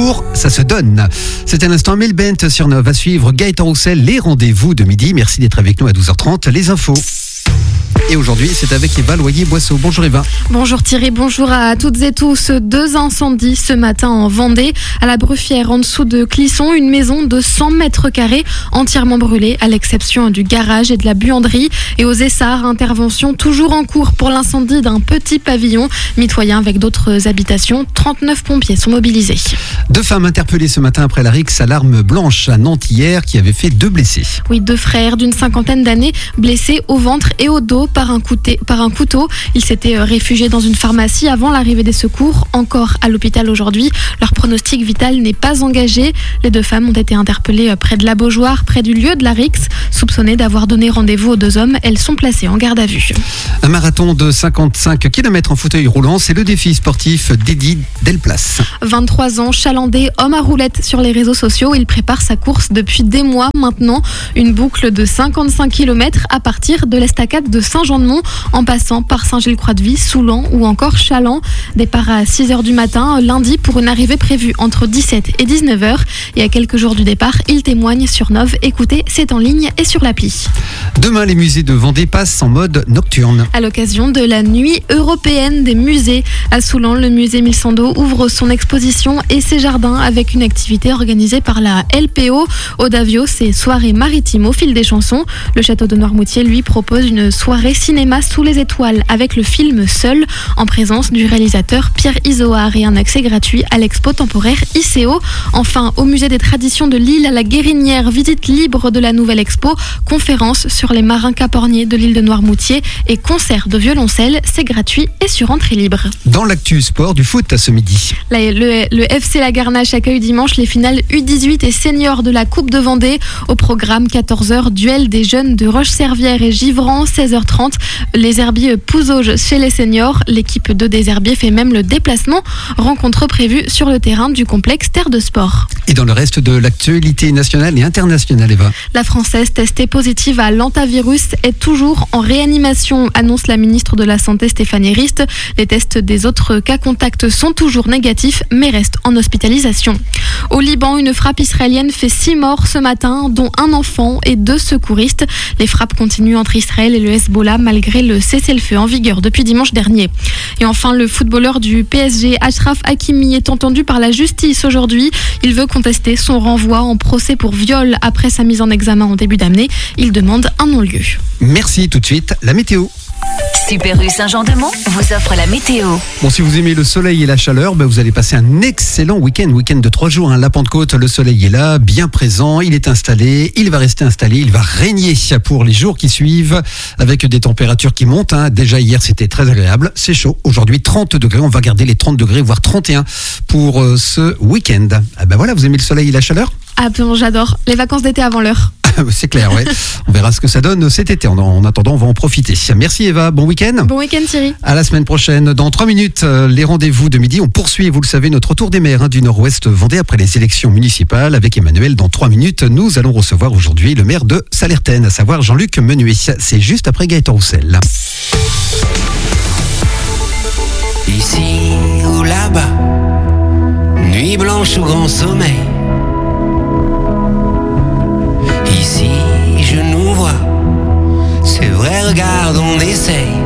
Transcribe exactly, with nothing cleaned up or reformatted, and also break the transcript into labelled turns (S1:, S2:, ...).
S1: court, ça se donne. C'est un instant Melbent sur Nov. À suivre Gaëtan Roussel, les rendez-vous de midi. Merci d'être avec nous à douze heures trente. Les infos. Et aujourd'hui, c'est avec Eva Loyer-Boisseau. Bonjour Eva.
S2: Bonjour Thierry, bonjour à toutes et tous. Deux incendies ce matin en Vendée. À la Bruffière, en dessous de Clisson, une maison de cent mètres carrés entièrement brûlée, à l'exception du garage et de la buanderie. Et aux Essarts, intervention toujours en cours pour l'incendie d'un petit pavillon mitoyen avec d'autres habitations. trente-neuf pompiers sont mobilisés.
S1: Deux femmes interpellées ce matin après la rixe à l'arme blanche à Nantes hier qui avait fait deux blessés.
S2: Oui, deux frères d'une cinquantaine d'années blessés au ventre et au dos par un, couté, par un couteau. Ils s'étaient réfugiés dans une pharmacie avant l'arrivée des secours, encore à l'hôpital aujourd'hui. Leur pronostic vital n'est pas engagé. Les deux femmes ont été interpellées près de la Beaujoire, près du lieu de la rixe, soupçonnées d'avoir donné rendez-vous aux deux hommes. Elles sont placées en garde à vue.
S1: Un marathon de cinquante-cinq kilomètres en fauteuil roulant, c'est le défi sportif d'Eddy Delplace.
S2: vingt-trois ans, chalandais, homme à roulette sur les réseaux sociaux. Il prépare sa course depuis des mois maintenant. Une boucle de cinquante-cinq kilomètres à partir de l'estacade de Saint-Jean-de-Mont en passant par Saint-Gilles-Croix-de-Vie, Soulan ou encore Chaland. Départ à six heures du matin lundi pour une arrivée prévue entre dix-sept et dix-neuf heures. Et à quelques jours du départ, il témoigne sur Nov. Écoutez, c'est en ligne et sur l'appli.
S1: Demain, les musées de Vendée passent en mode nocturne.
S2: À l'occasion de la nuit européenne des musées à Soulan, le musée Mille Cent d'Eau ouvre son exposition et ses jardins avec une activité organisée par la L P O. Au Davio, c'est soirée maritime au fil des chansons. Le château de Noirmoutier, lui, propose une soirée cinéma sous les étoiles avec le film Seul, en présence du réalisateur Pierre Isoard et un accès gratuit à l'expo temporaire I C O. Enfin, au musée des traditions de l'île à la Guérinière, visite libre de la nouvelle expo, conférence sur les marins caporniers de l'île de Noirmoutier et concert de violoncelle, c'est gratuit et sur entrée libre.
S1: Dans l'actu sport du foot à ce midi.
S2: La, le, le F C La Garnache accueille dimanche les finales U dix-huit et seniors de la Coupe de Vendée. Au programme quatorze heures, duel des jeunes de Roche-Servière et Givran, seize heures trente. Les Herbiers Pouzauges chez les seniors. L'équipe deux des Herbiers fait même le déplacement. Rencontre prévue sur le terrain du complexe Terre de Sport.
S1: Et dans le reste de l'actualité nationale et internationale, Eva.
S2: La Française testée positive à l'antavirus est toujours en réanimation, annonce la ministre de la Santé Stéphanie Rist. Les tests des autres cas contacts sont toujours négatifs, mais restent en hospitalisation. Au Liban, une frappe israélienne fait six morts ce matin, dont un enfant et deux secouristes. Les frappes continuent entre Israël et le Hezbollah malgré le cessez-le-feu en vigueur depuis dimanche dernier. Et enfin, le footballeur du P S G, Achraf Hakimi, est entendu par la justice aujourd'hui. Il veut contester son renvoi en procès pour viol après sa mise en examen en début d'année. Il demande un non-lieu.
S1: Merci, tout de suite, la météo.
S3: Super U Saint-Jean-de-Mont vous offre la météo.
S1: Bon, si vous aimez le soleil et la chaleur, ben vous allez passer un excellent week-end. Week-end de trois jours, hein. La Pentecôte, le soleil est là, bien présent, il est installé, il va rester installé, il va régner pour les jours qui suivent, avec des températures qui montent, hein. Déjà hier, c'était très agréable, c'est chaud. Aujourd'hui, trente degrés, on va garder les trente degrés, voire trente et un pour euh, ce week-end. Ah ben voilà, vous aimez le soleil et la chaleur ?
S2: Ah bon, j'adore. Les vacances d'été avant l'heure.
S1: C'est clair, ouais. On verra ce que ça donne cet été. En, en attendant, on va en profiter. Merci Eva, bon week-end.
S2: Bon week-end Thierry.
S1: À la semaine prochaine. Dans trois minutes, euh, les rendez-vous de midi. On poursuit, vous le savez, notre tour des maires hein, du Nord-Ouest Vendée après les élections municipales avec Emmanuel. Dans trois minutes, nous allons recevoir aujourd'hui le maire de Sallertaine, à savoir Jean-Luc Menuet. C'est juste après Gaëtan Roussel.
S4: Ici ou là-bas, nuit blanche ou grand sommeil. Ici, je nous vois, c'est vrai, regarde, on essaye.